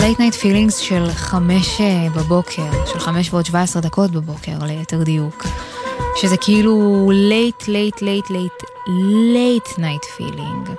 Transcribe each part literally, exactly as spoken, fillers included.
Late Night Feelings של חמש בבוקר, של חמש ועוד שבע עשרה דקות בבוקר, ליתר דיוק. שזה כאילו late, late, late, late, late night feeling.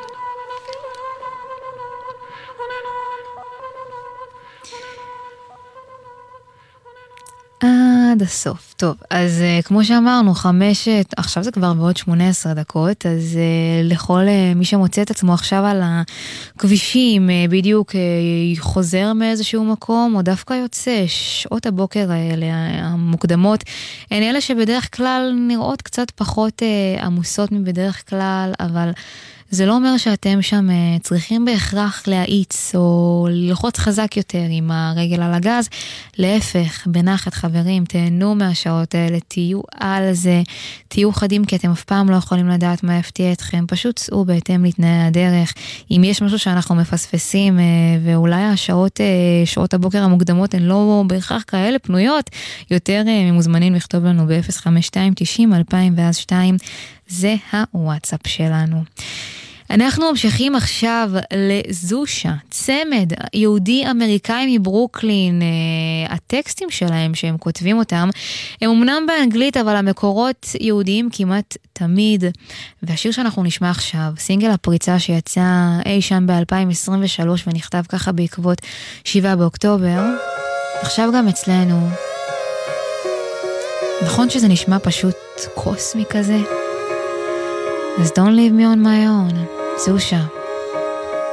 עד הסוף. טוב, אז uh, כמו שאמרנו, חמשת, עכשיו זה כבר בעוד שמונה עשרה דקות, אז uh, לכל uh, מי שמוצא את עצמו עכשיו על הכבישים, uh, בדיוק uh, חוזר מאיזשהו מקום, או דווקא יוצא, שעות הבוקר האלה, המוקדמות, הן אלה שבדרך כלל נראות קצת פחות uh, עמוסות מבדרך כלל, אבל זה לא אומר שאתם שם צריכים בהכרח להאיץ או ללחוץ חזק יותר עם הרגל על הגז. להפך, בנחת חברים, תהנו מהשעות האלה, תהיו על זה, תהיו חדים, כי אתם אף פעם לא יכולים לדעת מה יפתיע אתכם. פשוט צאו בהתאם לתנאי הדרך. אם יש משהו שאנחנו מפספסים, ואולי השעות, שעות הבוקר המוקדמות הן לא בהכרח כאלה פנויות, יותר מוזמנים לכתוב לנו ב-אפס חמש שתיים תשעים אלפיים ואז שתיים. זה הוואטסאפ שלנו. אנחנו ממשיכים עכשיו לזושה, צמד יהודי אמריקאי מברוקלין. הטקסטים שלהם שהם כותבים אותם הם אמנם באנגלית, אבל המקורות יהודיים כמעט תמיד. והשיר שאנחנו נשמע עכשיו, סינגל הפריצה שיצא אי שם ב-אלפיים עשרים ושלוש ונכתב ככה בעקבות שבעה באוקטובר, עכשיו גם אצלנו. נכון שזה נשמע פשוט קוסמי כזה? אז don't leave me on my own. זושה.